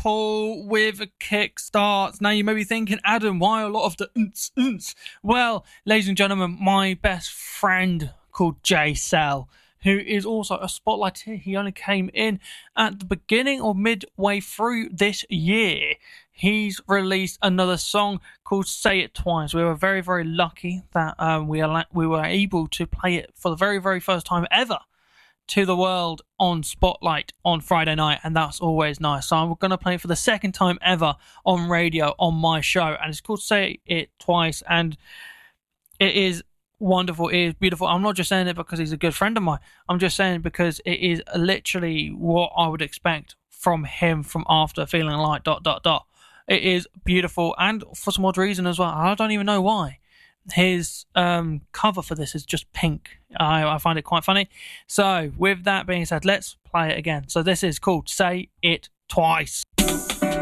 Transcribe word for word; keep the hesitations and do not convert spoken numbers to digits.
Paul with Kickstarts. Now you may be thinking, Adam, why a lot of the unts, unts? Well, ladies and gentlemen, my best friend called Jay Sell, who is also a spotlighter. He only came in at the beginning or midway through this year. He's released another song called Say It Twice. We were very, very lucky that um, we, al- we were able to play it for the very, very first time ever to the world on Spotlight on Friday night, and that's always nice. So I'm going to play it for the second time ever on radio on my show, and it's called Say It Twice, and it is wonderful, it is beautiful. I'm not just saying it because he's a good friend of mine. I'm just saying it because it is literally what I would expect from him from After Feeling Like dot dot dot. It is beautiful, and for some odd reason as well. I don't even know why. His um, cover for this is just pink. I, I find it quite funny. So with that being said, let's play it again. So this is called Say It Twice.